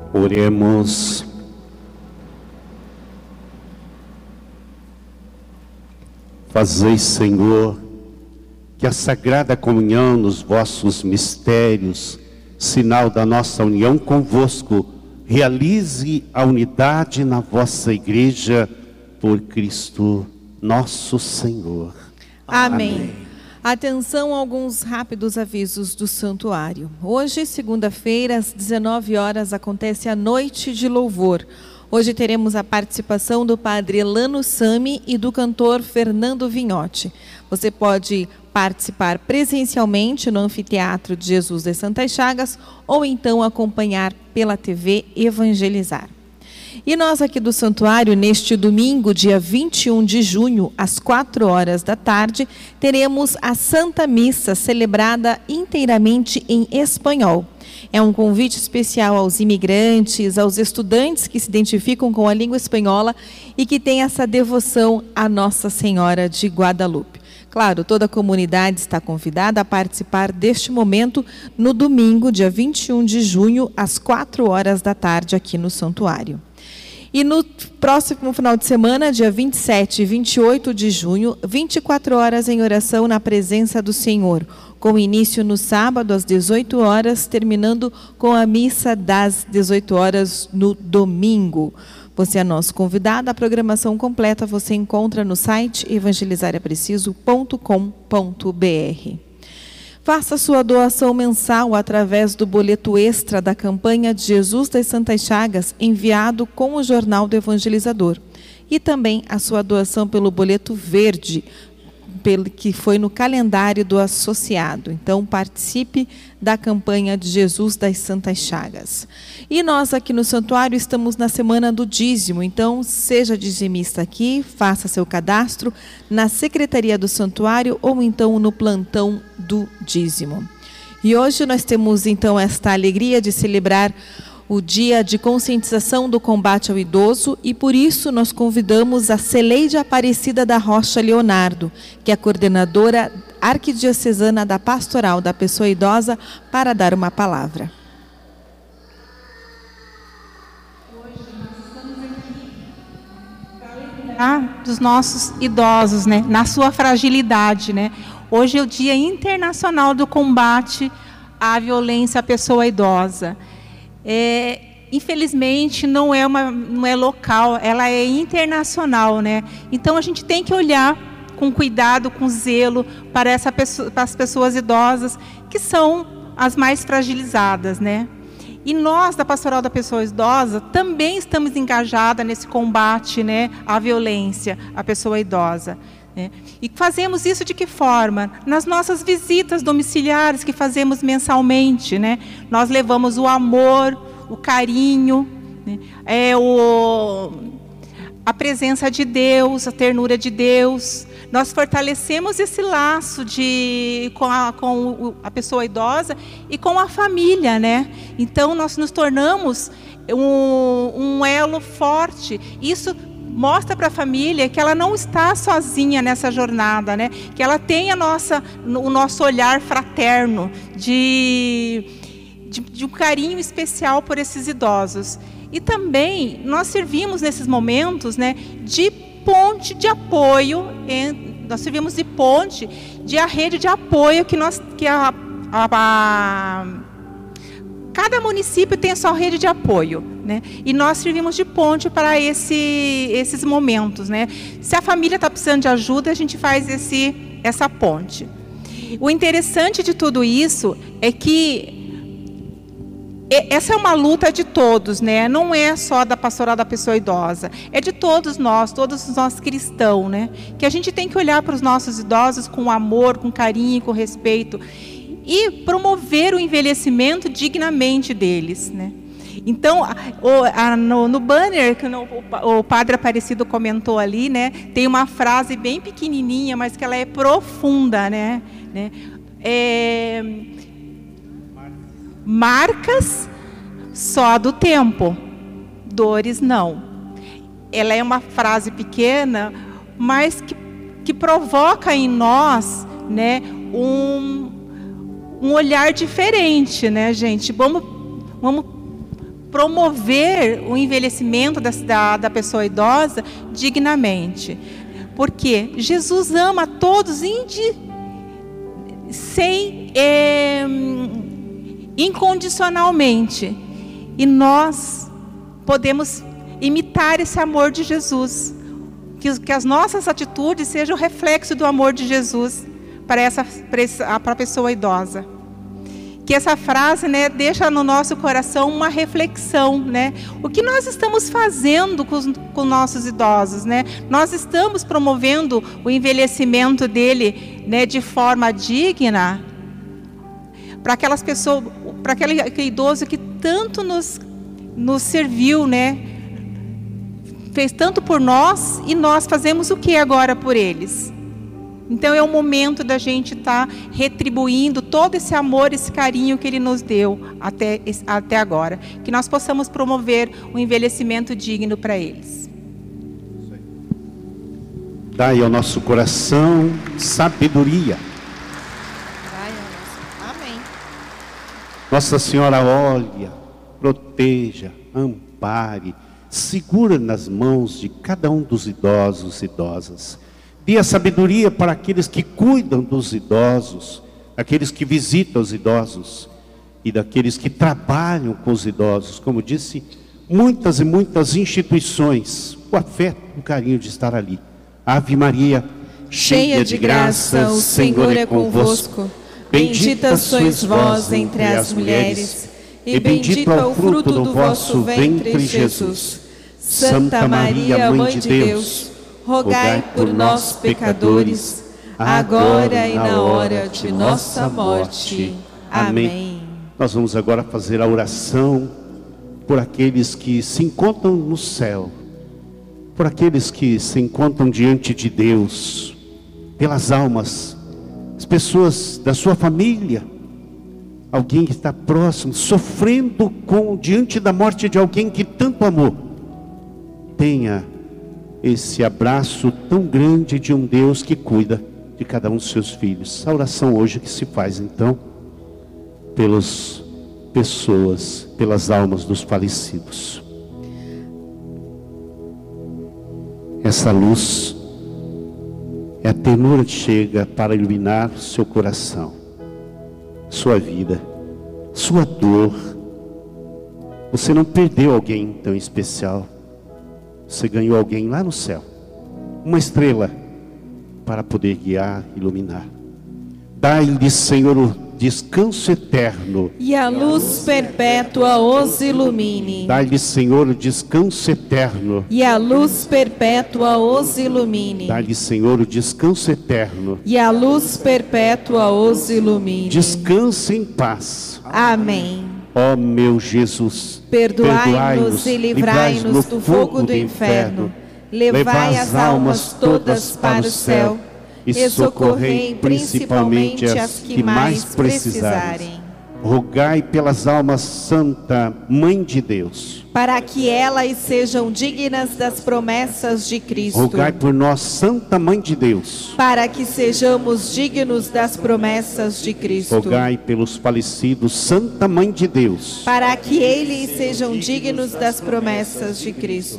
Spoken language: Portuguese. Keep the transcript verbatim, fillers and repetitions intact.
Oremos. Fazei, Senhor, que a Sagrada Comunhão nos vossos mistérios, sinal da nossa união convosco, realize a unidade na vossa Igreja, por Cristo nosso Senhor. Amém. Amém. Atenção a alguns rápidos avisos do santuário. Hoje, segunda-feira, às dezenove horas, acontece a Noite de Louvor. Hoje teremos a participação do padre Elano Sami e do cantor Fernando Vinhotti. Você pode participar presencialmente no Anfiteatro de Jesus das Santas Chagas ou então acompanhar pela T V Evangelizar. E nós aqui do santuário, neste domingo, dia vinte e um de junho, às quatro horas da tarde, teremos a Santa Missa celebrada inteiramente em espanhol. É um convite especial aos imigrantes, aos estudantes que se identificam com a língua espanhola e que têm essa devoção à Nossa Senhora de Guadalupe. Claro, toda a comunidade está convidada a participar deste momento no domingo, dia vinte e um de junho, às quatro horas da tarde, aqui no santuário. E no próximo final de semana, dia vinte e sete e vinte e oito de junho, vinte e quatro horas em oração na presença do Senhor, com início no sábado às dezoito horas, terminando com a missa das dezoito horas no domingo. Você é nosso convidado. A programação completa você encontra no site evangelizar é preciso ponto com ponto br. Faça sua doação mensal através do boleto extra da campanha de Jesus das Santas Chagas, enviado com o Jornal do Evangelizador. E também a sua doação pelo boleto verde, pelo que foi no calendário do associado. Então, participe da campanha de Jesus das Santas Chagas. E nós aqui no santuário estamos na semana do dízimo, então seja dizimista aqui, faça seu cadastro na Secretaria do Santuário ou então no plantão do dízimo. E hoje nós temos então esta alegria de celebrar o dia de conscientização do combate ao idoso e por isso nós convidamos a Celeide Aparecida da Rocha Leonardo, que é a coordenadora arquidiocesana da Pastoral da Pessoa Idosa, para dar uma palavra. Hoje nós estamos aqui para lembrar dos nossos idosos, né, na sua fragilidade, né? Hoje é o Dia Internacional do Combate à Violência à Pessoa Idosa. É, infelizmente não é, uma, não é local, ela é internacional, né? Então a gente tem que olhar com cuidado, com zelo para, essa pessoa, para as pessoas idosas que são as mais fragilizadas, né? E nós da Pastoral da Pessoa Idosa também estamos engajadas nesse combate, né, à violência à pessoa idosa. Né? E fazemos isso de que forma? Nas nossas visitas domiciliares que fazemos mensalmente, né? Nós levamos o amor, o carinho, né? é o, a presença de Deus, a ternura de Deus. Nós fortalecemos esse laço de, com, a, com a pessoa idosa e com a família, né? Então nós nos tornamos um, um elo forte. Isso mostra para a família que ela não está sozinha nessa jornada, né? Que ela tem a nossa, o nosso olhar fraterno de, de, de um carinho especial por esses idosos. E também nós servimos nesses momentos, né, de ponte de apoio, em, nós servimos de ponte de a rede de apoio que nós que a, a, a cada município tem a sua rede de apoio, né? E nós servimos de ponte para esse, esses momentos, né? Se a família está precisando de ajuda, a gente faz esse, essa ponte. O interessante de tudo isso é que essa é uma luta de todos, né? Não é só da Pastoral da Pessoa Idosa, é de todos nós, todos nós cristãos, né? Que a gente tem que olhar para os nossos idosos com amor, com carinho, com respeito e promover o envelhecimento dignamente deles, né? Então, o, a, no, no banner que no, o, o Padre Aparecido comentou ali, né? Tem uma frase bem pequenininha, mas que ela é profunda, né? né? É, marcas só do tempo, dores não. Ela é uma frase pequena, mas que, que provoca em nós, né, um, um olhar diferente, né, gente? Vamos, vamos promover o envelhecimento da, da, da pessoa idosa dignamente. Porque Jesus ama todos indi, sem, é, incondicionalmente. E nós podemos imitar esse amor de Jesus. Que, que as nossas atitudes sejam reflexo do amor de Jesus para, essa, para, essa, para a pessoa idosa. Que essa frase, né, deixa no nosso coração uma reflexão, né? O que nós estamos fazendo com os com nossos idosos, né? Nós estamos promovendo o envelhecimento dele, né, de forma digna para aquelas pessoas, para aquele, aquele idoso que tanto nos, nos serviu, né? Fez tanto por nós, e nós fazemos o que agora por eles? Então é o momento da gente estar tá retribuindo todo esse amor, esse carinho que Ele nos deu até, até agora. Que nós possamos promover um envelhecimento digno para eles. Dai ao nosso coração sabedoria. Amém. Nossa Senhora olha, proteja, ampare, segura nas mãos de cada um dos idosos e idosas. Dê a sabedoria para aqueles que cuidam dos idosos, aqueles que visitam os idosos e daqueles que trabalham com os idosos. Como disse, muitas e muitas instituições, o afeto, o carinho de estar ali. Ave Maria, cheia de graça, o Senhor é convosco. Bendita sois vós entre as mulheres, e bendito é o fruto do vosso ventre, Jesus. Santa Maria, Mãe de Deus, rogai por nós, pecadores, agora e na hora de nossa morte. Amém. Nós vamos agora fazer a oração por aqueles que se encontram no céu, por aqueles que se encontram diante de Deus, pelas almas, as pessoas da sua família, alguém que está próximo, sofrendo com, diante da morte de alguém que tanto amou. Tenha esse abraço tão grande de um Deus que cuida de cada um dos seus filhos. A oração hoje que se faz então pelas pessoas, pelas almas dos falecidos. Essa luz é a ternura que chega para iluminar seu coração, sua vida, sua dor. Você não perdeu alguém tão especial. Você ganhou alguém lá no céu, uma estrela para poder guiar, iluminar. Dai-lhe, Senhor, o descanso eterno, e a luz perpétua os ilumine. Dai-lhe, Senhor, o descanso eterno, e a luz perpétua os ilumine. Dai-lhe, Senhor, o descanso eterno, e a luz perpétua os ilumine. Descanse em paz. Amém. Ó meu Jesus, perdoai-nos e livrai-nos do fogo do inferno, levai as almas todas para o céu e socorrei principalmente as que mais precisarem. Rogai pelas almas, Santa Mãe de Deus, para que elas sejam dignas das promessas de Cristo. Rogai por nós, Santa Mãe de Deus, para que sejamos dignos das promessas de Cristo. Rogai pelos falecidos, Santa Mãe de Deus, para que eles sejam dignos das promessas de Cristo.